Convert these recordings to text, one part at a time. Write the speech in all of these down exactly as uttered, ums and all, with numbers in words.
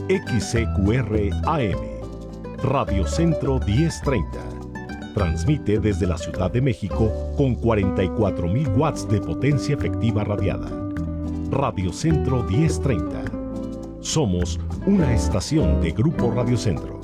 X C Q R A M, Radio Centro diez treinta. Transmite desde la Ciudad de México con cuarenta y cuatro mil watts de potencia efectiva radiada. Radio Centro diez treinta. Somos una estación de Grupo Radio Centro.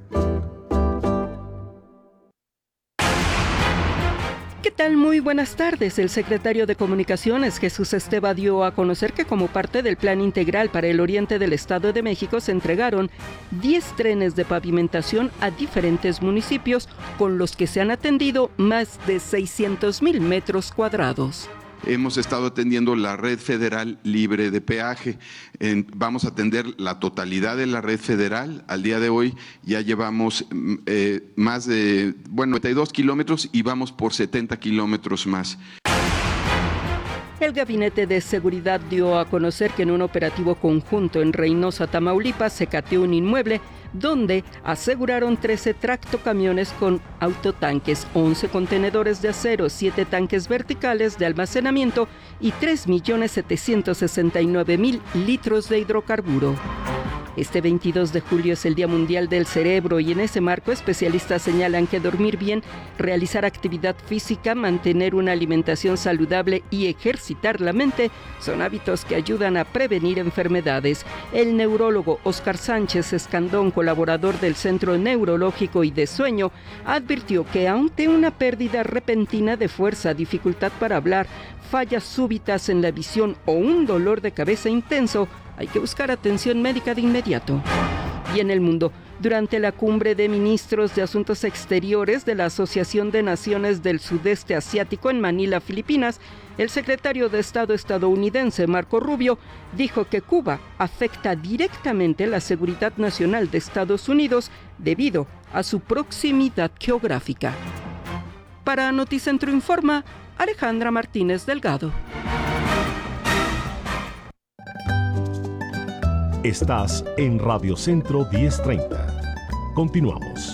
¿Qué tal? Muy buenas tardes. El secretario de Comunicaciones, Jesús Esteva, dio a conocer que como parte del Plan Integral para el Oriente del Estado de México se entregaron diez trenes de pavimentación a diferentes municipios, con los que se han atendido más de seiscientos mil metros cuadrados. Hemos estado atendiendo la red federal libre de peaje. En, vamos a atender la totalidad de la red federal. Al día de hoy ya llevamos eh, más de, bueno, noventa y dos kilómetros y vamos por setenta kilómetros más. El Gabinete de Seguridad dio a conocer que en un operativo conjunto en Reynosa, Tamaulipas, se cateó un inmueble donde aseguraron trece tractocamiones con autotanques, once contenedores de acero, siete tanques verticales de almacenamiento y tres millones setecientos sesenta y nueve mil litros de hidrocarburo. Este veintidós de julio es el Día Mundial del Cerebro y en ese marco especialistas señalan que dormir bien, realizar actividad física, mantener una alimentación saludable y ejercitar la mente son hábitos que ayudan a prevenir enfermedades. El neurólogo Óscar Sánchez Escandón, colaborador del Centro Neurológico y de Sueño, advirtió que ante una pérdida repentina de fuerza, dificultad para hablar, fallas súbitas en la visión o un dolor de cabeza intenso, hay que buscar atención médica de inmediato. Y en el mundo, durante la cumbre de ministros de Asuntos Exteriores de la Asociación de Naciones del Sudeste Asiático en Manila, Filipinas, el secretario de Estado estadounidense Marco Rubio dijo que Cuba afecta directamente la seguridad nacional de Estados Unidos debido a su proximidad geográfica. Para Noticentro Informa, Alejandra Martínez Delgado. Estás en Radio Centro diez treinta. Continuamos.